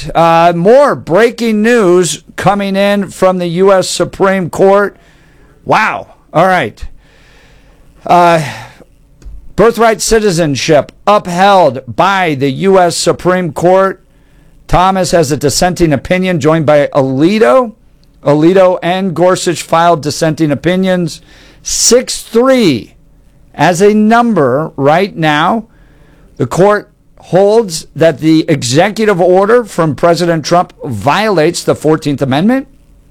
More breaking news coming in from the U.S. Supreme Court. Wow. All right. Birthright citizenship upheld by the U.S. Supreme Court. Thomas has a dissenting opinion, joined by Alito. Alito and Gorsuch filed dissenting opinions. 6-3 as a number right now. The court holds that the executive order from President Trump violates the 14th Amendment.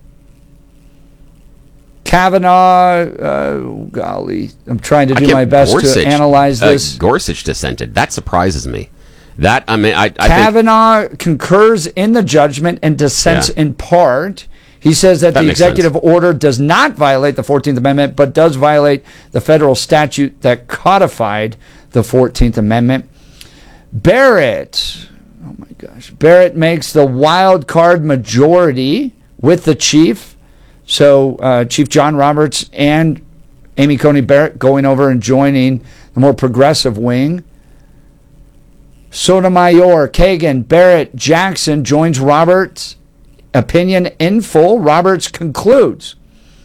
Kavanaugh, golly, I'm trying to do my best to analyze this. Gorsuch dissented. That surprises me. I Kavanaugh concurs in the judgment and dissents in part. He says that the executive order does not violate the 14th Amendment, but does violate the federal statute that codified the 14th Amendment. Barrett makes the wild card majority with the chief. So Chief John Roberts and Amy Coney Barrett going over and joining the more progressive wing. Sotomayor, Kagan, Barrett, Jackson joins Roberts' opinion in full. Roberts concludes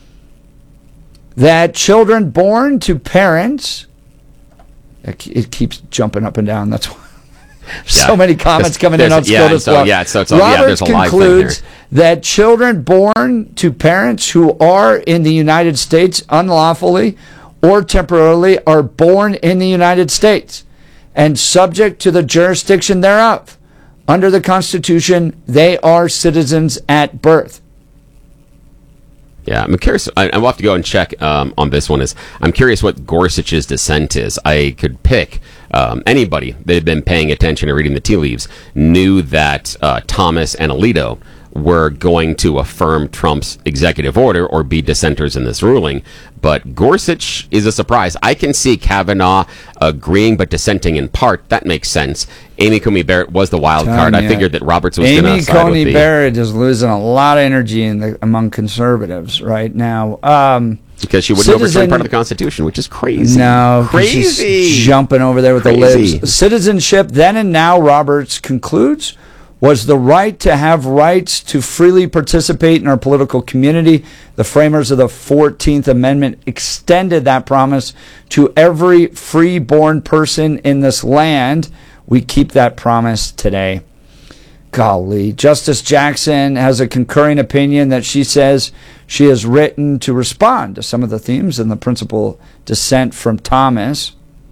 that children born to parents, it keeps jumping up and down. That's why. So many comments coming in on SCOTUS Blog. Roberts concludes that children born to parents who are in the United States unlawfully or temporarily are born in the United States and subject to the jurisdiction thereof. Under the Constitution, they are citizens at birth. Yeah, I'm curious. I will have to go and check on this one. I'm curious what Gorsuch's dissent is. I could pick anybody that had been paying attention or reading the tea leaves knew that Thomas and Alito were going to affirm Trump's executive order or be dissenters in this ruling. But Gorsuch is a surprise. I can see Kavanaugh agreeing but dissenting in part. That makes sense. Amy Coney Barrett was the wild card. I figured that Roberts was going to side with Amy Coney Barrett is losing a lot of energy among conservatives right now. Because she wouldn't overturn part of the Constitution, which is crazy. No, crazy. She's jumping over there with the libs. Citizenship, then and now, Roberts concludes, was the right to have rights to freely participate in our political community. The framers of the 14th Amendment extended that promise to every free-born person in this land. We keep that promise today. Golly. Justice Jackson has a concurring opinion that she says she has written to respond to some of the themes in the principal dissent from Thomas.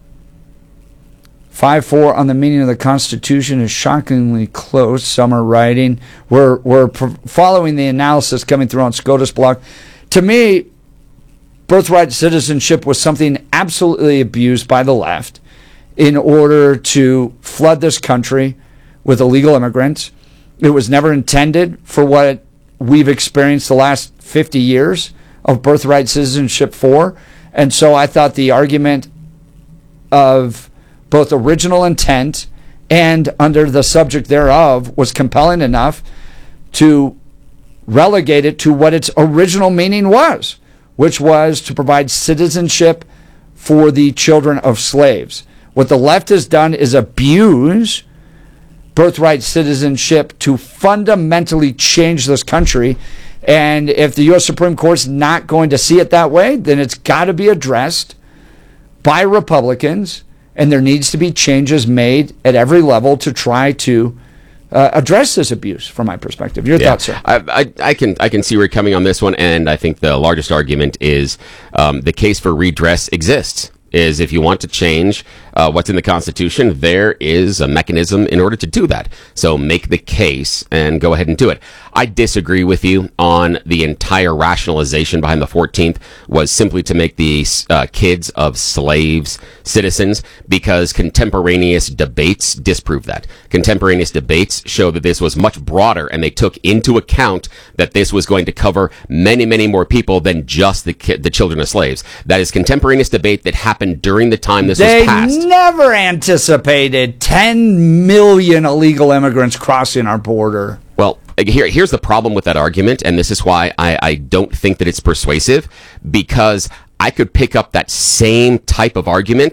5-4 on the meaning of the Constitution is shockingly close. Some are writing. We're following the analysis coming through on SCOTUS Blog. To me, birthright citizenship was something absolutely abused by the left in order to flood this country with illegal immigrants. It was never intended for what we've experienced the last 50 years of birthright citizenship for. And so I thought the argument of both original intent and under the subject thereof was compelling enough to relegate it to what its original meaning was, which was to provide citizenship for the children of slaves. What the left has done is abuse birthright citizenship to fundamentally change this country. And if the U.S. Supreme Court's not going to see it that way, then it's got to be addressed by Republicans. And there needs to be changes made at every level to try to address this abuse, from my perspective. Your thoughts, sir? I can see where you're coming on this one, and I think the largest argument is the case for redress exists. Is if you want to change what's in the Constitution, there is a mechanism in order to do that. So make the case and go ahead and do it. I disagree with you on the entire rationalization behind the 14th was simply to make the kids of slaves citizens, because contemporaneous debates disprove that. Contemporaneous debates show that this was much broader, and they took into account that this was going to cover many, many more people than just the children of slaves. That is contemporaneous debate that happened during the time this was passed. They never anticipated 10 million illegal immigrants crossing our border. Well, here's the problem with that argument, and this is why I don't think that it's persuasive, because I could pick up that same type of argument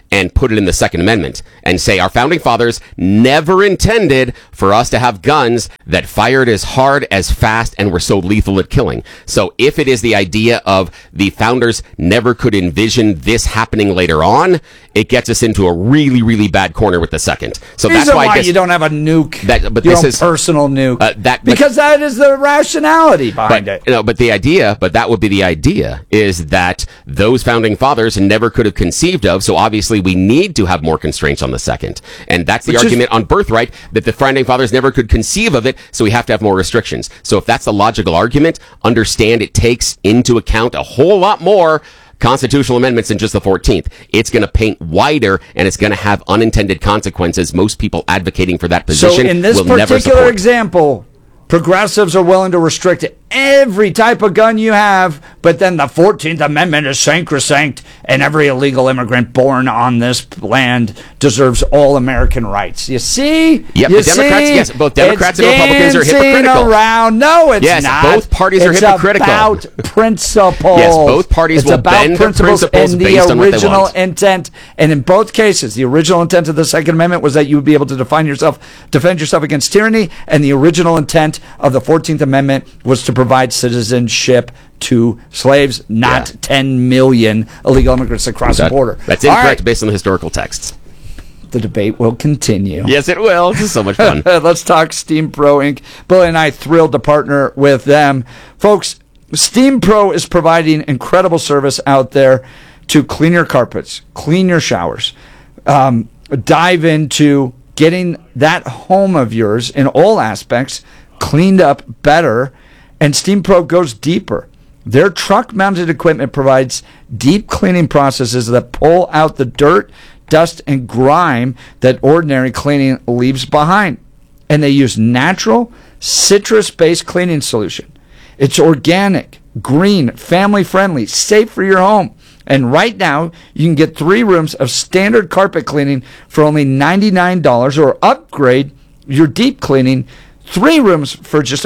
and put it in the Second Amendment and say our founding fathers never intended for us to have guns that fired as hard, as fast, and were so lethal at killing. So if it is the idea of the founders never could envision this happening later on, it gets us into a really, really bad corner with the second. So that's why you don't have a nuke, but your this own is personal nuke, because that is the rationality behind it. But that would be the idea, is that those founding fathers never could have conceived of. So obviously we need to have more constraints on the second, and that's the argument on birthright, that the founding fathers never could conceive of it. So we have to have more restrictions. So if that's the logical argument, understand it takes into account a whole lot more constitutional amendments than just the 14th. It's going to paint wider, and it's going to have unintended consequences. Most people advocating for that position so in this will never particular support. Example, progressives are willing to restrict every type of gun you have, but then the 14th Amendment is sacrosanct, and every illegal immigrant born on this land deserves all American rights. You see? Yep, the Democrats, yes, both Democrats and Republicans are hypocritical. Around. No, it's yes, not. Both parties are hypocritical. It's about principles. Yes, both parties will bend the principles and based on what they want. The original intent, and in both cases, the original intent of the Second Amendment was that you would be able to defend yourself against tyranny, and the original intent of the 14th Amendment was to provide citizenship to slaves, not 10 million illegal immigrants across the border. That's incorrect based on the historical texts. The debate will continue. Yes, it will. This is so much fun. Let's talk Steam Pro Inc. Billy and I thrilled to partner with them. Folks, Steam Pro is providing incredible service out there to clean your carpets, clean your showers, dive into getting that home of yours in all aspects cleaned up better, and Steam Pro goes deeper. Their truck-mounted equipment provides deep cleaning processes that pull out the dirt, dust, and grime that ordinary cleaning leaves behind. And they use natural, citrus-based cleaning solution. It's organic, green, family-friendly, safe for your home. And right now, you can get 3 rooms of standard carpet cleaning for only $99, or upgrade your deep cleaning 3 rooms for just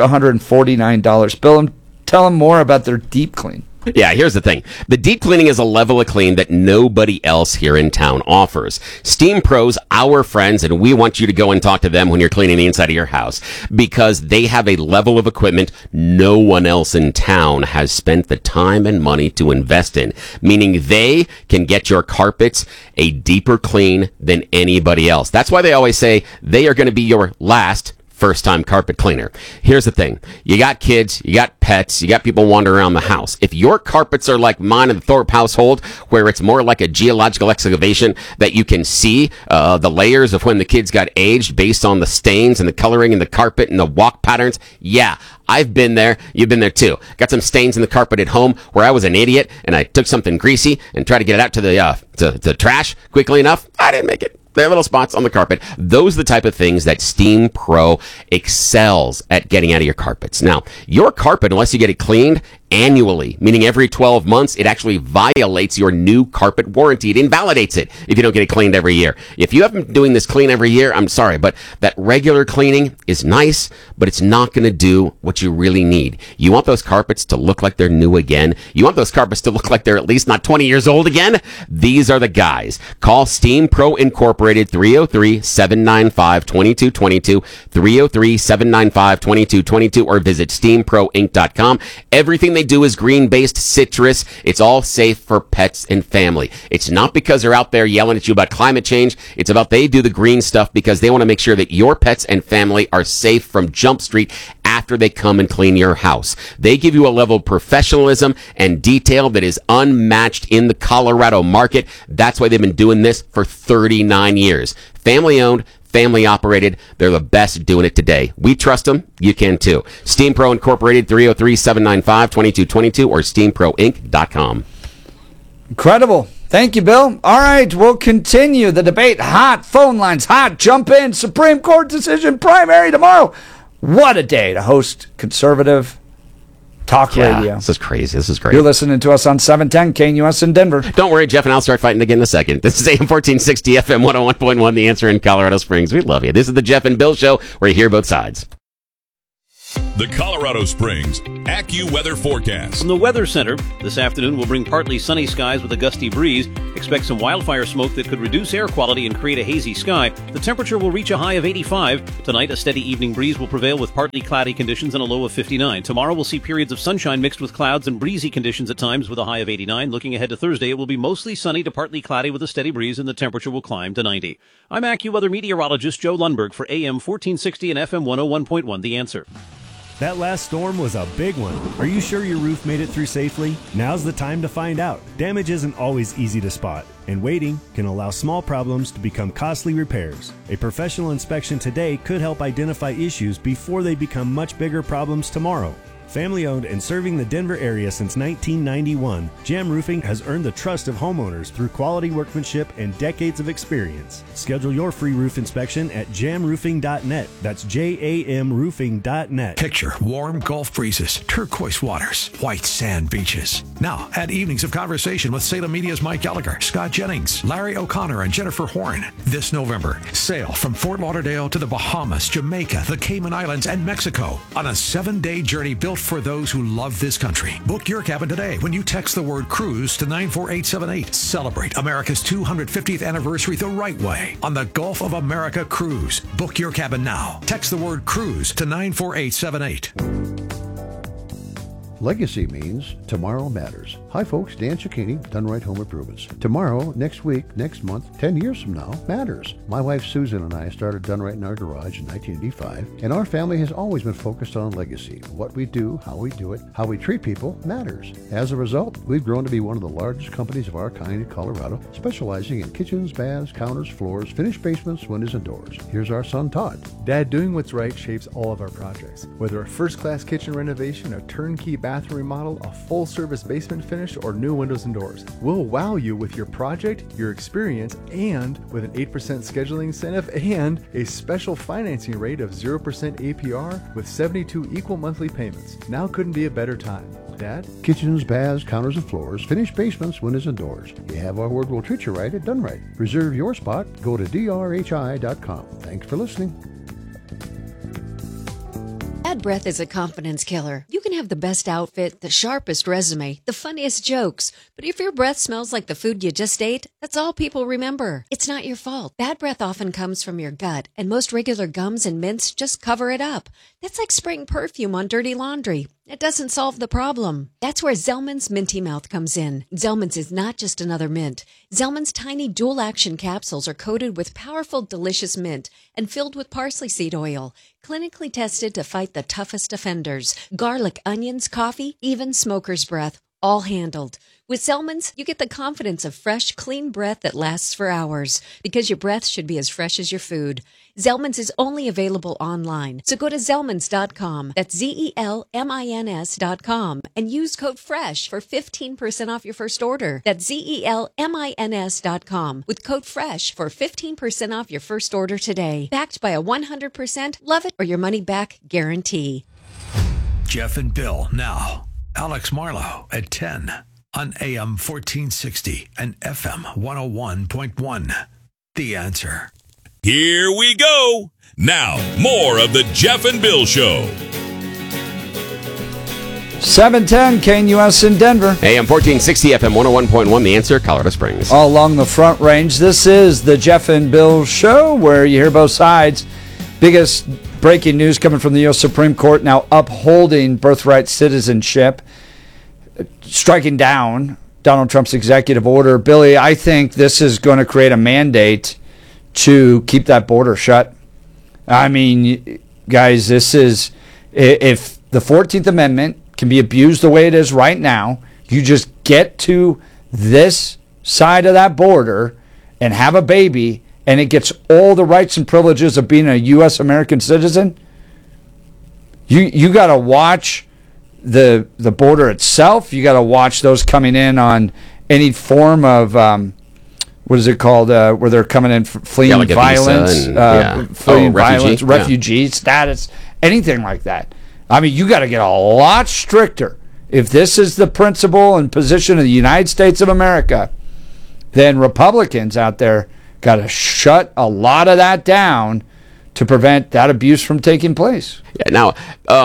$149. Bill, tell them more about their deep clean. Yeah, here's the thing. The deep cleaning is a level of clean that nobody else here in town offers. Steam Pro's our friends, and we want you to go and talk to them when you're cleaning the inside of your house, because they have a level of equipment no one else in town has spent the time and money to invest in, meaning they can get your carpets a deeper clean than anybody else. That's why they always say they are going to be your last first-time carpet cleaner. Here's the thing. You got kids, you got pets, you got people wandering around the house. If your carpets are like mine in the Thorpe household, where it's more like a geological excavation that you can see the layers of when the kids got aged based on the stains and the coloring in the carpet and the walk patterns, yeah, I've been there. You've been there too. Got some stains in the carpet at home where I was an idiot and I took something greasy and tried to get it out to the trash quickly enough. I didn't make it. There are little spots on the carpet. Those are the type of things that Steam Pro excels at getting out of your carpets. Now, your carpet, unless you get it cleaned annually, meaning every 12 months, it actually violates your new carpet warranty. It invalidates it if you don't get it cleaned every year. If you haven't been doing this clean every year, I'm sorry, but that regular cleaning is nice, but it's not going to do what you really need. You want those carpets to look like they're new again. You want those carpets to look like they're at least not 20 years old again. These are the guys. Call Steam Pro Incorporated, 303-795-2222, 303-795-2222, or visit steamproinc.com. Everything they do is green-based, citrus. It's all safe for pets and family. It's not because they're out there yelling at you about climate change. It's about they do the green stuff because they want to make sure that your pets and family are safe from Jump Street after they come and clean your house. They give you a level of professionalism and detail that is unmatched in the Colorado market. That's why they've been doing this for 39 years. Family owned, family operated. They're the best doing it today. We trust them. You can too. Steam Pro Incorporated, 303-795-2222, or steamproinc.com. Incredible. Thank you, Bill. All right, we'll continue the debate. Hot. Phone lines hot. Jump in. Supreme Court decision primary tomorrow. What a day to host conservative talk radio. This is crazy. This is great. You're listening to us on 710 KNUS in Denver. Don't worry, Jeff and I'll start fighting again in a second. This is AM 1460 FM 101.1, The Answer in Colorado Springs. We love you. This is the Jeff and Bill Show, where you hear both sides. The Colorado Springs AccuWeather forecast. From the Weather Center, this afternoon will bring partly sunny skies with a gusty breeze. Expect some wildfire smoke that could reduce air quality and create a hazy sky. The temperature will reach a high of 85. Tonight, a steady evening breeze will prevail with partly cloudy conditions and a low of 59. Tomorrow, we'll see periods of sunshine mixed with clouds and breezy conditions at times with a high of 89. Looking ahead to Thursday, it will be mostly sunny to partly cloudy with a steady breeze, and the temperature will climb to 90. I'm AccuWeather meteorologist Joe Lundberg for AM 1460 and FM 101.1 The Answer. That last storm was a big one. Are you sure your roof made it through safely? Now's the time to find out. Damage isn't always easy to spot, and waiting can allow small problems to become costly repairs. A professional inspection today could help identify issues before they become much bigger problems tomorrow. Family owned and serving the Denver area since 1991, Jam Roofing has earned the trust of homeowners through quality workmanship and decades of experience. Schedule your free roof inspection at jamroofing.net. That's JAMroofing.net. Picture warm Gulf breezes, turquoise waters, white sand beaches. Now, add evenings of conversation with Salem Media's Mike Gallagher, Scott Jennings, Larry O'Connor, and Jennifer Horn. This November, sail from Fort Lauderdale to the Bahamas, Jamaica, the Cayman Islands, and Mexico on a 7-day journey built for those who love this country. Book your cabin today when you text the word cruise to 94878. Celebrate America's 250th anniversary the right way on the Gulf of America Cruise. Book your cabin now. Text the word cruise to 94878. Legacy means tomorrow matters. Hi folks, Dan Cicchini, Done Right Home Improvements. Tomorrow, next week, next month, 10 years from now matters. My wife Susan and I started Done Right in our garage in 1985, and our family has always been focused on legacy. What we do, how we do it, how we treat people matters. As a result, we've grown to be one of the largest companies of our kind in Colorado, specializing in kitchens, baths, counters, floors, finished basements, windows, and doors. Here's our son Todd. Dad, doing what's right shapes all of our projects. Whether a first-class kitchen renovation, a turnkey bathroom remodel, a full-service basement finish, or new windows and doors. We'll wow you with your project, your experience, and with an 8% scheduling incentive and a special financing rate of 0% APR with 72 equal monthly payments. Now couldn't be a better time. Dad? Kitchens, baths, counters, and floors, finished basements, windows, and doors. You have our word, we'll treat you right at Done Right. Reserve your spot. Go to drhi.com. Thanks for listening. Bad breath is a confidence killer. You can have the best outfit, the sharpest resume, the funniest jokes, but if your breath smells like the food you just ate, that's all people remember. It's not your fault. Bad breath often comes from your gut, and most regular gums and mints just cover it up. That's like spraying perfume on dirty laundry. It doesn't solve the problem. That's where Zellman's Minty Mouth comes in. Zellman's is not just another mint. Zellman's tiny dual-action capsules are coated with powerful, delicious mint and filled with parsley seed oil, clinically tested to fight the toughest offenders. Garlic, onions, coffee, even smoker's breath, all handled. With Zellman's, you get the confidence of fresh, clean breath that lasts for hours, because your breath should be as fresh as your food. Zellman's is only available online, so go to Zellmans.com, that's ZELMINS.com, and use code FRESH for 15% off your first order. That's ZELMINS.com with code FRESH for 15% off your first order today. Backed by a 100% love it or your money back guarantee. Jeff and Bill now. Alex Marlowe at 10 on AM 1460 and FM 101.1. The Answer. Here we go. Now, more of the Jeff and Bill Show. 710 KNUS in Denver. AM 1460, FM 101.1, The Answer, Colorado Springs. All along the Front Range. This is the Jeff and Bill Show, where you hear both sides. Biggest breaking news coming from the U.S. Supreme Court now upholding birthright citizenship, striking down Donald Trump's executive order. Billy, I think this is going to create a mandate to keep that border shut. I mean, guys, this is, if the 14th Amendment can be abused the way it is right now, you just get to this side of that border and have a baby, and it gets all the rights and privileges of being a U.S. American citizen. You got to watch the border itself. You got to watch those coming in on any form of what is it called? Where they're coming in fleeing like violence, fleeing violence, refugee status, anything like that. I mean, you got to get a lot stricter. If this is the principle and position of the United States of America, then Republicans out there got to shut a lot of that down to prevent that abuse from taking place. Yeah, now,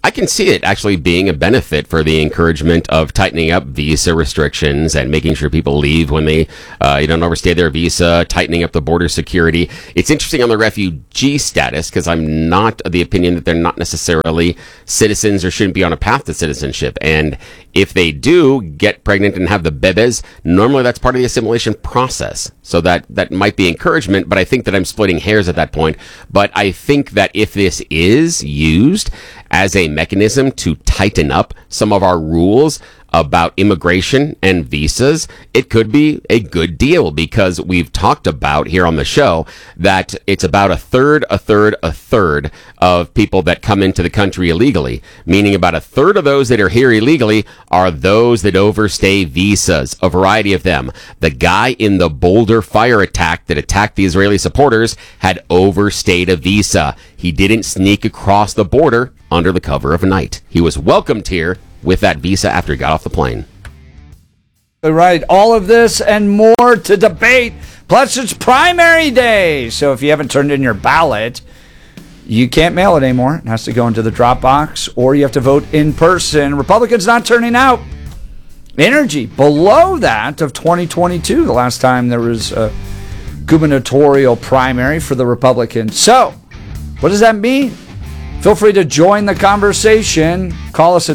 I can see it actually being a benefit for the encouragement of tightening up visa restrictions and making sure people leave when they don't overstay their visa, tightening up the border security. It's interesting on the refugee status because I'm not of the opinion that they're not necessarily citizens or shouldn't be on a path to citizenship. And if they do get pregnant and have the bebes, normally that's part of the assimilation process. So that might be encouragement, but I think that I'm splitting hairs at that point. But I think that if this is used as a mechanism to tighten up some of our rules about immigration and visas, it could be a good deal because we've talked about here on the show that it's about a third of people that come into the country illegally, meaning about a third of those that are here illegally are those that overstay visas, a variety of them. The guy in the Boulder fire attack that attacked the Israeli supporters had overstayed a visa. He didn't sneak across the border under the cover of night. He was welcomed here with that visa after he got off the plane. All right, all of this and more to debate. Plus, it's primary day. So if you haven't turned in your ballot, you can't mail it anymore. It has to go into the drop box, or you have to vote in person. Republicans not turning out. Energy below that of 2022, the last time there was a gubernatorial primary for the Republicans. So, what does that mean? Feel free to join the conversation. Call us at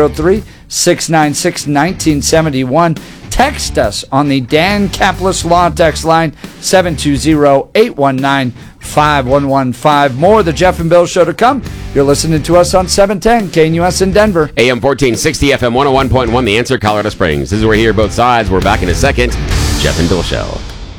303-696-1971. Text us on the Dan Caplis Law text line, 720-819-5115. More of the Jeff and Bill Show to come. You're listening to us on 710 KNUS in Denver. AM 1460, FM 101.1, The Answer, Colorado Springs. This is where we hear both sides. We're back in a second. Jeff and Bill Show.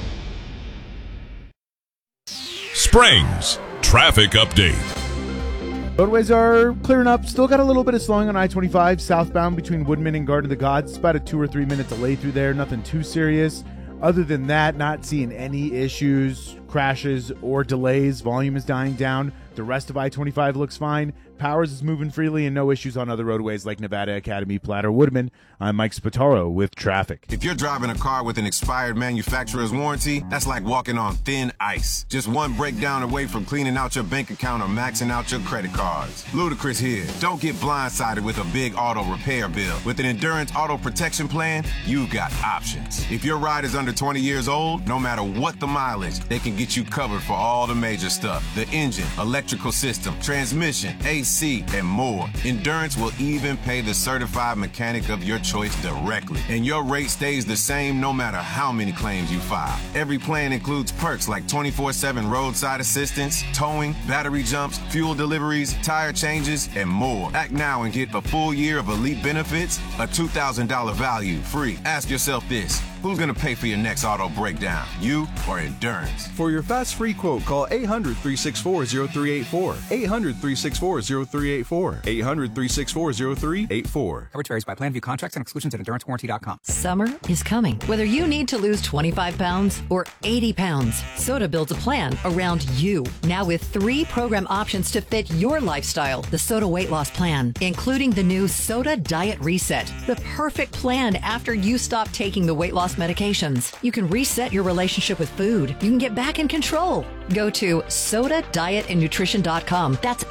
Springs Traffic Update. Roadways are clearing up. Still got a little bit of slowing on I-25 southbound between Woodman and Garden of the Gods. It's about a 2 or 3 minute delay through there. Nothing too serious. Other than that, not seeing any issues, crashes, or delays. Volume is dying down. The rest of I-25 looks fine. Powers is moving freely and no issues on other roadways like Nevada Academy, Platte, or Woodman. I'm Mike Spataro with traffic. If you're driving a car with an expired manufacturer's warranty, that's like walking on thin ice. Just one breakdown away from cleaning out your bank account or maxing out your credit cards. Ludacris here. Don't get blindsided with a big auto repair bill. With an Endurance Auto Protection Plan, you've got options. If your ride is under 20 years old, no matter what the mileage, they can get you covered for all the major stuff. The engine, electrical system, transmission, AC, and more. Endurance will even pay the certified mechanic of your choice directly. And your rate stays the same no matter how many claims you file. Every plan includes perks like 24/7 roadside assistance, towing, battery jumps, fuel deliveries, tire changes, and more. Act now and get a full year of elite benefits, a $2,000 value free. Ask yourself this: who's going to pay for your next auto breakdown? You or Endurance? For your fast free quote, call 800-364-0384. 800-364-0384. 800-364-0384. Coverage varies by plan, view contracts and exclusions at EnduranceWarranty.com. Summer is coming. Whether you need to lose 25 pounds or 80 pounds, Soda builds a plan around you. Now with 3 program options to fit your lifestyle. The Soda Weight Loss Plan, including the new Soda Diet Reset. The perfect plan after you stop taking the weight loss medications. You can reset your relationship with food. You can get back in control. Go to SodaDietAndNutrition.com. That's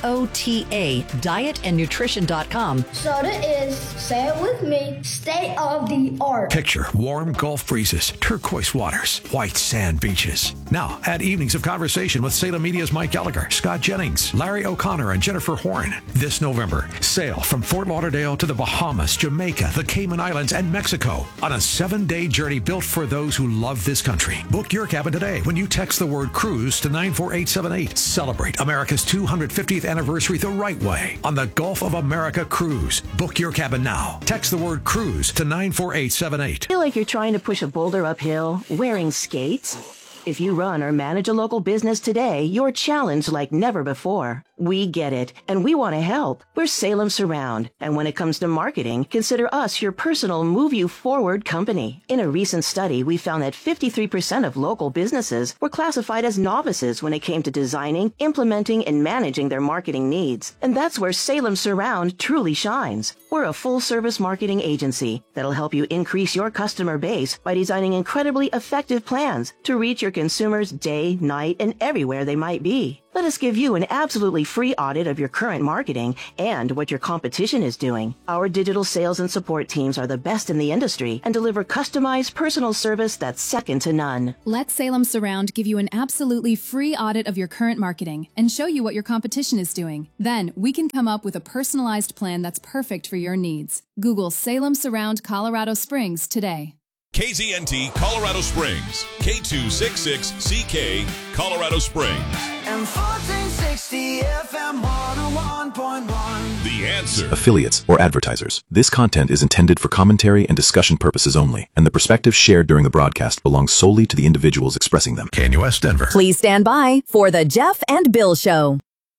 SOTA, dietandnutrition.com. Soda is, say it with me, state of the art. Picture warm Gulf breezes, turquoise waters, white sand beaches. Now, add evenings of conversation with Salem Media's Mike Gallagher, Scott Jennings, Larry O'Connor, and Jennifer Horn. This November, sail from Fort Lauderdale to the Bahamas, Jamaica, the Cayman Islands, and Mexico on a 7-day journey built for those who love this country. Book your cabin today when you text the word cruise to 94878. Celebrate America's 250th anniversary the right way on the Gulf of America Cruise. Book your cabin now. Text the word cruise to 94878. Feel like you're trying to push a boulder uphill wearing skates? If you run or manage a local business today, you're challenged like never before. We get it, and we want to help. We're Salem Surround, and when it comes to marketing, consider us your personal move you forward company. In a recent study, we found that 53% of local businesses were classified as novices when it came to designing, implementing, and managing their marketing needs. And that's where Salem Surround truly shines. We're a full-service marketing agency that'll help you increase your customer base by designing incredibly effective plans to reach your consumers day, night, and everywhere they might be. Let us give you an absolutely free audit of your current marketing and what your competition is doing. Our digital sales and support teams are the best in the industry and deliver customized personal service that's second to none. Let Salem Surround give you an absolutely free audit of your current marketing and show you what your competition is doing. Then we can come up with a personalized plan that's perfect for your needs. Google Salem Surround Colorado Springs today. KZNT Colorado Springs, K266CK Colorado Springs. And 1460 FM 101.1. The Answer. Affiliates or advertisers. This content is intended for commentary and discussion purposes only, and the perspectives shared during the broadcast belong solely to the individuals expressing them. KNUS Denver. Please stand by for the Jeff and Bill Show.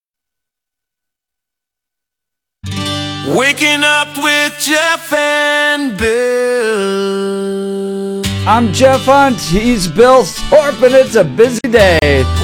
Waking up with Jeff and Bill. I'm Jeff Hunt. He's Bill Thorpe, and it's a busy day.